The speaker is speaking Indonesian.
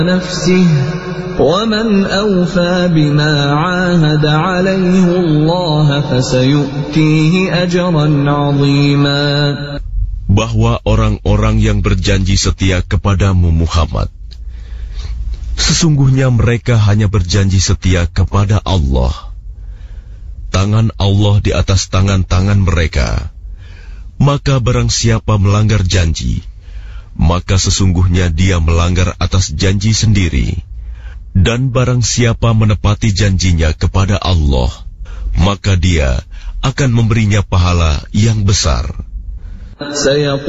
نفسه ومن أوفى بما عاهد عليه الله فسيؤتيه أجرا عظيما. Bahwa orang-orang yang berjanji setia kepadamu Muhammad, sesungguhnya mereka hanya berjanji setia kepada Allah. Tangan Allah di atas tangan-tangan mereka. Maka barang siapa melanggar janji, maka sesungguhnya dia melanggar atas janji sendiri. Dan barang siapa menepati janjinya kepada Allah, maka dia akan memberinya pahala yang besar.